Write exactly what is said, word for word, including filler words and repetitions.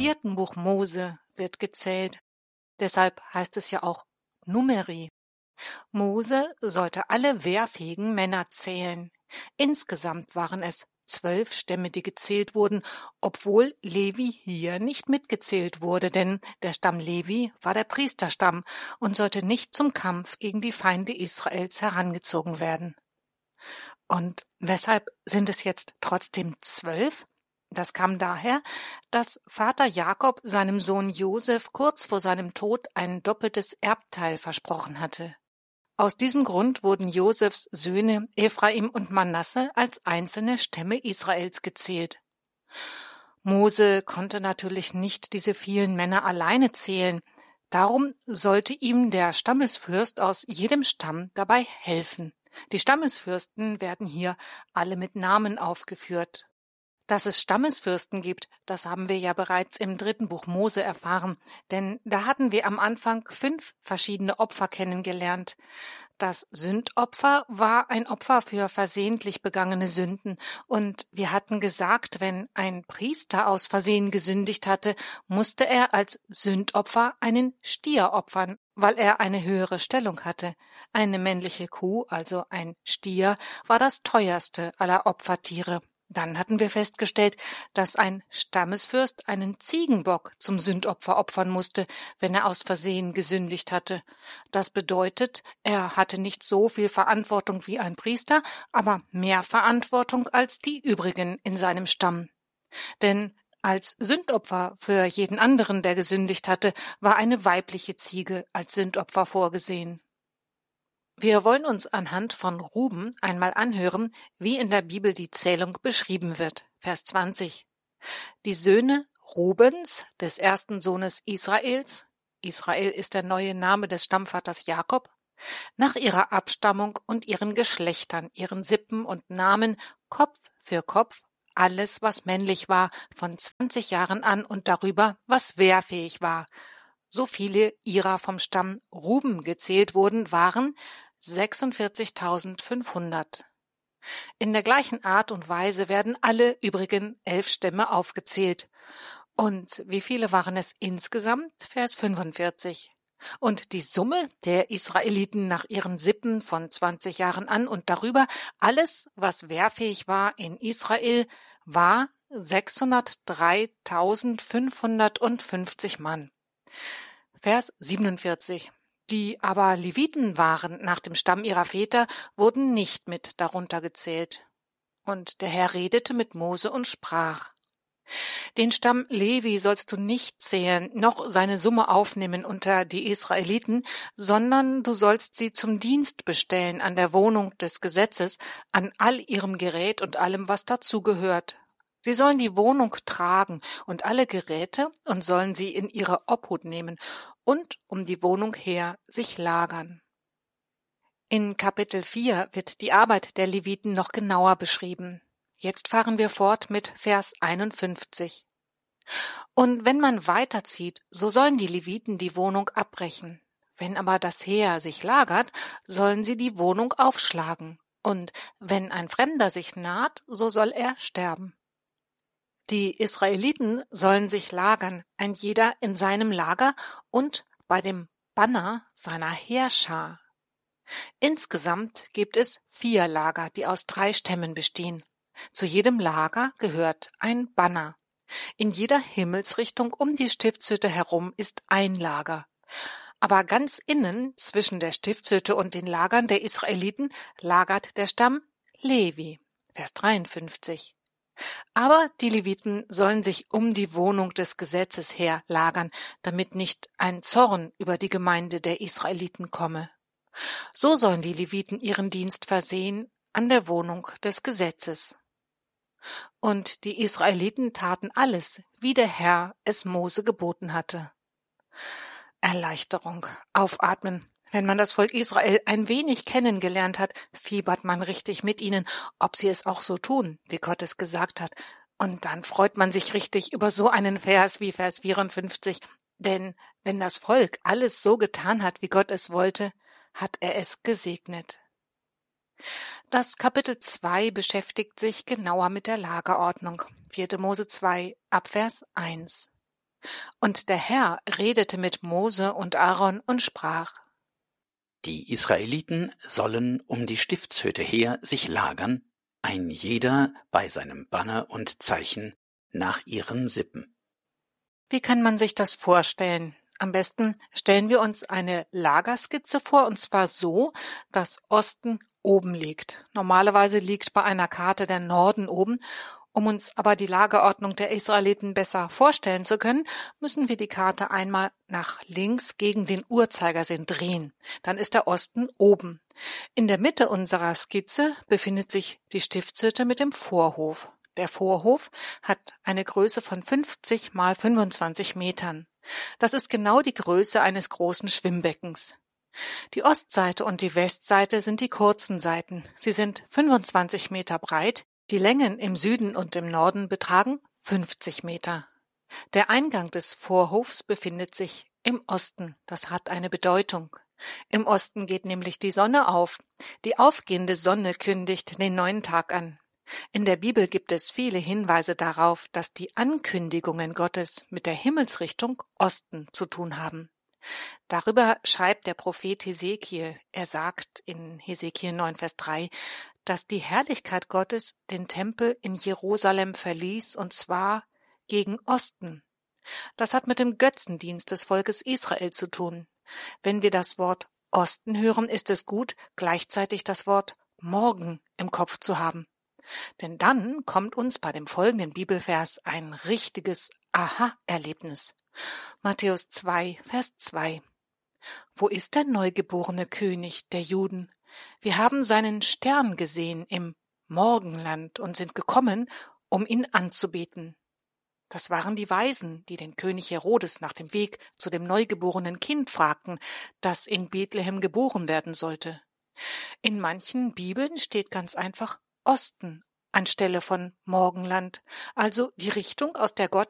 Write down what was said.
vierten Buch Mose wird gezählt. Deshalb heißt es ja auch Numeri. Mose sollte alle wehrfähigen Männer zählen. Insgesamt waren es zwölf Stämme, die gezählt wurden, obwohl Levi hier nicht mitgezählt wurde, denn der Stamm Levi war der Priesterstamm und sollte nicht zum Kampf gegen die Feinde Israels herangezogen werden. Und weshalb sind es jetzt trotzdem zwölf? Das kam daher, dass Vater Jakob seinem Sohn Josef kurz vor seinem Tod ein doppeltes Erbteil versprochen hatte. Aus diesem Grund wurden Josefs Söhne Ephraim und Manasse als einzelne Stämme Israels gezählt. Mose konnte natürlich nicht diese vielen Männer alleine zählen, darum sollte ihm der Stammesfürst aus jedem Stamm dabei helfen. Die Stammesfürsten werden hier alle mit Namen aufgeführt. Dass es Stammesfürsten gibt, das haben wir ja bereits im dritten Buch Mose erfahren, denn da hatten wir am Anfang fünf verschiedene Opfer kennengelernt. Das Sündopfer war ein Opfer für versehentlich begangene Sünden, und wir hatten gesagt, wenn ein Priester aus Versehen gesündigt hatte, musste er als Sündopfer einen Stier opfern, weil er eine höhere Stellung hatte. Eine männliche Kuh, also ein Stier, war das teuerste aller Opfertiere. Dann hatten wir festgestellt, dass ein Stammesfürst einen Ziegenbock zum Sündopfer opfern musste, wenn er aus Versehen gesündigt hatte. Das bedeutet, er hatte nicht so viel Verantwortung wie ein Priester, aber mehr Verantwortung als die übrigen in seinem Stamm. Denn als Sündopfer für jeden anderen, der gesündigt hatte, war eine weibliche Ziege als Sündopfer vorgesehen. Wir wollen uns anhand von Ruben einmal anhören, wie in der Bibel die Zählung beschrieben wird. Vers zwanzig. Die Söhne Rubens, des ersten Sohnes Israels, Israel ist der neue Name des Stammvaters Jakob, nach ihrer Abstammung und ihren Geschlechtern, ihren Sippen und Namen, Kopf für Kopf, alles, was männlich war, von zwanzig Jahren an und darüber, was wehrfähig war. So viele ihrer vom Stamm Ruben gezählt wurden, waren sechsundvierzigtausendfünfhundert. In der gleichen Art und Weise werden alle übrigen elf Stämme aufgezählt. Und wie viele waren es insgesamt? Vers fünfundvierzig. Und die Summe der Israeliten nach ihren Sippen von zwanzig Jahren an und darüber, alles, was wehrfähig war in Israel, war sechshundertdreitausendfünfhundertfünfzig Mann. Vers siebenundvierzig. Die aber Leviten waren nach dem Stamm ihrer Väter, wurden nicht mit darunter gezählt. Und der Herr redete mit Mose und sprach: Den Stamm Levi sollst du nicht zählen, noch seine Summe aufnehmen unter die Israeliten, sondern du sollst sie zum Dienst bestellen an der Wohnung des Gesetzes, an all ihrem Gerät und allem, was dazugehört. Sie sollen die Wohnung tragen und alle Geräte und sollen sie in ihre Obhut nehmen und um die Wohnung her sich lagern. In Kapitel vier wird die Arbeit der Leviten noch genauer beschrieben. Jetzt fahren wir fort mit Vers einundfünfzig. Und wenn man weiterzieht, so sollen die Leviten die Wohnung abbrechen. Wenn aber das Heer sich lagert, sollen sie die Wohnung aufschlagen. Und wenn ein Fremder sich naht, so soll er sterben. Die Israeliten sollen sich lagern, ein jeder in seinem Lager und bei dem Banner seiner Heerschar. Insgesamt gibt es vier Lager, die aus drei Stämmen bestehen. Zu jedem Lager gehört ein Banner. In jeder Himmelsrichtung um die Stiftshütte herum ist ein Lager. Aber ganz innen, zwischen der Stiftshütte und den Lagern der Israeliten, lagert der Stamm Levi. Vers dreiundfünfzig. Aber die Leviten sollen sich um die Wohnung des Gesetzes her lagern, damit nicht ein Zorn über die Gemeinde der Israeliten komme. So sollen die Leviten ihren Dienst versehen an der Wohnung des Gesetzes. Und die Israeliten taten alles, wie der Herr es Mose geboten hatte. Erleichterung, aufatmen. Wenn man das Volk Israel ein wenig kennengelernt hat, fiebert man richtig mit ihnen, ob sie es auch so tun, wie Gott es gesagt hat. Und dann freut man sich richtig über so einen Vers wie Vers vierundfünfzig. Denn wenn das Volk alles so getan hat, wie Gott es wollte, hat er es gesegnet. Das Kapitel zwei beschäftigt sich genauer mit der Lagerordnung. vierte Mose zwei, Abvers eins. Und der Herr redete mit Mose und Aaron und sprach: Die Israeliten sollen um die Stiftshütte her sich lagern, ein jeder bei seinem Banner und Zeichen nach ihren Sippen. Wie kann man sich das vorstellen? Am besten stellen wir uns eine Lagerskizze vor, und zwar so, dass Osten oben liegt. Normalerweise liegt bei einer Karte der Norden oben. Um uns aber die Lagerordnung der Israeliten besser vorstellen zu können, müssen wir die Karte einmal nach links gegen den Uhrzeigersinn drehen. Dann ist der Osten oben. In der Mitte unserer Skizze befindet sich die Stiftshütte mit dem Vorhof. Der Vorhof hat eine Größe von fünfzig mal fünfundzwanzig Metern. Das ist genau die Größe eines großen Schwimmbeckens. Die Ostseite und die Westseite sind die kurzen Seiten. Sie sind fünfundzwanzig Meter breit. Die Längen im Süden und im Norden betragen fünfzig Meter. Der Eingang des Vorhofs befindet sich im Osten. Das hat eine Bedeutung. Im Osten geht nämlich die Sonne auf. Die aufgehende Sonne kündigt den neuen Tag an. In der Bibel gibt es viele Hinweise darauf, dass die Ankündigungen Gottes mit der Himmelsrichtung Osten zu tun haben. Darüber schreibt der Prophet Hesekiel. Er sagt in Hesekiel neun, Vers drei, dass die Herrlichkeit Gottes den Tempel in Jerusalem verließ, und zwar gegen Osten. Das hat mit dem Götzendienst des Volkes Israel zu tun. Wenn wir das Wort Osten hören, ist es gut, gleichzeitig das Wort Morgen im Kopf zu haben. Denn dann kommt uns bei dem folgenden Bibelvers ein richtiges Aha-Erlebnis. Matthäus zwei, Vers zwei. Wo ist der neugeborene König der Juden? Wir haben seinen Stern gesehen im Morgenland und sind gekommen, um ihn anzubeten. Das waren die Weisen, die den König Herodes nach dem Weg zu dem neugeborenen Kind fragten, das in Bethlehem geboren werden sollte. In manchen Bibeln steht ganz einfach Osten anstelle von Morgenland, also die Richtung, aus der Gott